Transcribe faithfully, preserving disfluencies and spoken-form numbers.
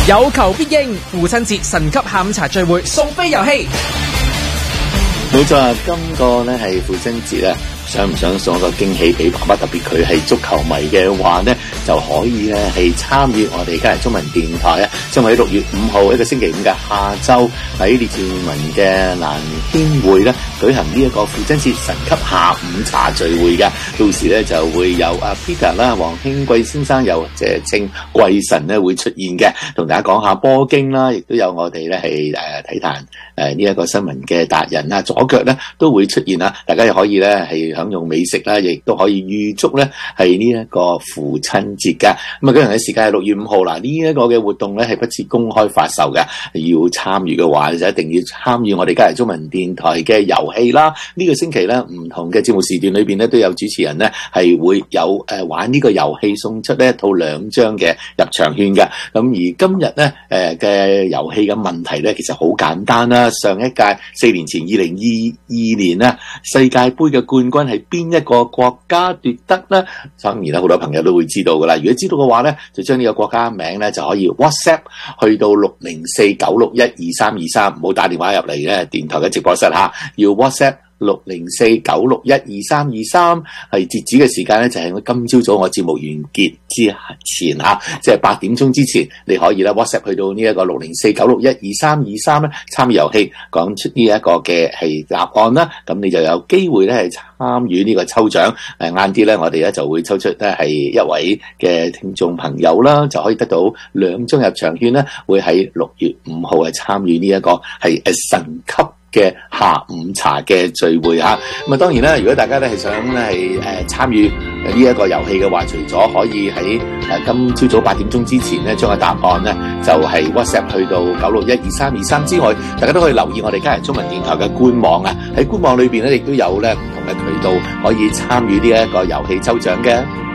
有求必應，父親節神級下午茶聚會送飛遊戲。 冇錯啊，今個咧係父親節啊，想唔想送一個驚喜俾爸爸？特別佢係足球迷嘅話咧，就可以咧係參與我哋今日中文電台啊，將會喺六月五號一個星期五嘅下晝喺列治文嘅蘭軒會咧舉行呢一個父親節神級下午茶聚會嘅。到時咧就會有阿 Peter 啦、黃興貴先生又即係稱貴神咧會出現嘅，同大家講下波經啦，亦都有我哋咧係誒體壇誒呢一個新聞嘅達人啊，左腳咧都會出現啦，大家又可以咧係享用美食啦，亦都可以預祝咧係呢一個父親節嘅。咁啊，舉行嘅時間係六月五號啦，呢一個嘅活動咧係不設公開發售嘅，要參與嘅話就一定要參與我哋嘉怡中文電台嘅遊戲啦。呢個星期咧唔同嘅節目時段裏邊咧都有主持人咧係會有誒玩呢個遊戲送出呢一套兩張嘅入場券嘅。咁而今日咧誒嘅遊戲嘅問題咧其實好簡單啦。上一屆四年前二零二二年咧世界盃嘅冠軍係邊一個國家奪得呢？當然啦，好多朋友都會知道噶啦。如果知道嘅話咧，就將呢個國家名咧就可以 WhatsApp 去到六零四九六一二三二三，唔好打電話入嚟咧電台嘅直播室吓，要 WhatsApp。六零四九六一二三二三係截止嘅時間咧，就係我今朝早我節目完結之前吓，即係八點鐘之前，你可以咧 WhatsApp 去到呢一個六零四九六一二三二三咧參與遊戲，講出呢一個嘅係答案啦，咁你就有機會咧係參與呢個抽獎。誒晏啲咧，我哋咧就會抽出咧係一位嘅聽眾朋友啦，就可以得到兩張入場券咧，會喺六月五號係參與呢一個係誒神級嘅下午茶嘅聚會吓。咁啊當然啦，如果大家咧係想咧係誒參與呢一個遊戲嘅話，除咗可以喺誒今朝早八點鐘之前咧將個答案咧就係、是、WhatsApp 去到九六一二三二三之外，大家都可以留意我哋嘉怡中文電台嘅官網啊，喺官網裏邊咧亦都有咧唔同嘅渠道可以參與呢一個遊戲抽獎嘅。